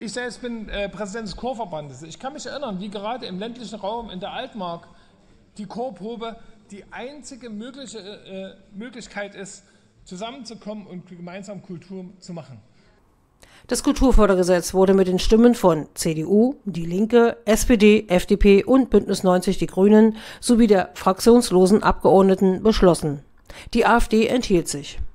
Ich selbst bin Präsident des Chorverbandes. Ich kann mich erinnern, wie gerade im ländlichen Raum in der Altmark die Chorprobe die einzige Möglichkeit ist, zusammenzukommen und gemeinsam Kultur zu machen. Das Kulturfördergesetz wurde mit den Stimmen von CDU, Die Linke, SPD, FDP und Bündnis 90 Die Grünen sowie der fraktionslosen Abgeordneten beschlossen. Die AfD enthielt sich.